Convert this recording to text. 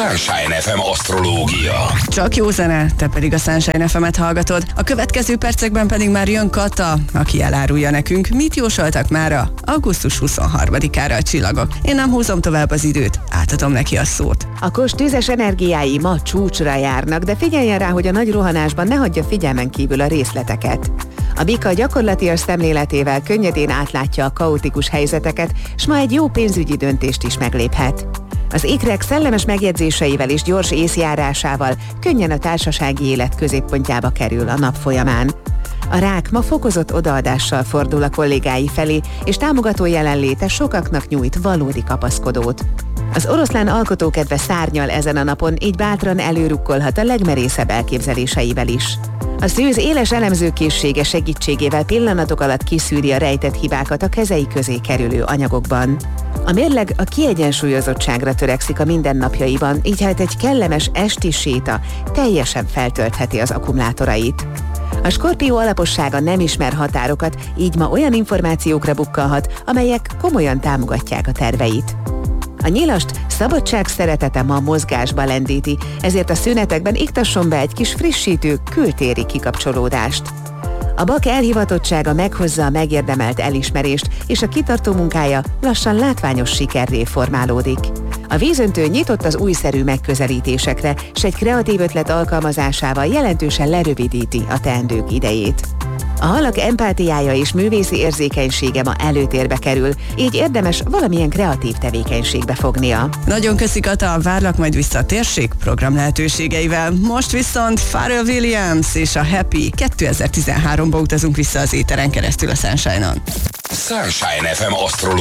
Sunshine FM asztrológia. Csak jó zene, te pedig a Sunshine FM-et hallgatod. A következő percekben pedig már jön Kata, aki elárulja nekünk, mit jósoltak mára augusztus 23-ára a csillagok. Én nem húzom tovább az időt, átadom neki a szót. A kos tüzes energiái ma csúcsra járnak, de figyeljen rá, hogy a nagy rohanásban ne hagyja figyelmen kívül a részleteket. A bika gyakorlatias szemléletével könnyedén átlátja a kaotikus helyzeteket, s ma egy jó pénzügyi döntést is megléphet. Az ikrek szellemes megjegyzéseivel és gyors észjárásával könnyen a társasági élet középpontjába kerül a nap folyamán. A rák ma fokozott odaadással fordul a kollégái felé, és támogató jelenléte sokaknak nyújt valódi kapaszkodót. Az oroszlán alkotókedve szárnyal ezen a napon, így bátran előrukkolhat a legmerészebb elképzeléseivel is. A szőz éles elemzőkészsége segítségével pillanatok alatt kiszűri a rejtett hibákat a kezei közé kerülő anyagokban. A mérleg a kiegyensúlyozottságra törekszik a mindennapjaiban, így hát egy kellemes esti séta teljesen feltöltheti az akkumulátorait. A Skorpió alapossága nem ismer határokat, így ma olyan információkra bukkanhat, amelyek komolyan támogatják a terveit. A Nyilast szabadság szeretete ma mozgásba lendíti, ezért a szünetekben iktasson be egy kis frissítő, kültéri kikapcsolódást. A Bak elhivatottsága meghozza a megérdemelt elismerést, és a kitartó munkája lassan látványos sikerré formálódik. A vízöntő nyitott az újszerű megközelítésekre, s egy kreatív ötlet alkalmazásával jelentősen lerövidíti a teendők idejét. A halak empátiája és művészi érzékenysége ma előtérbe kerül, így érdemes valamilyen kreatív tevékenységbe fognia. Nagyon köszi Kata, várlak majd vissza a térség program lehetőségeivel. Most viszont Pharrell Williams és a Happy 2013-ba utazunk vissza az éteren keresztül a Sunshine-on. Sunshine FM asztrológia.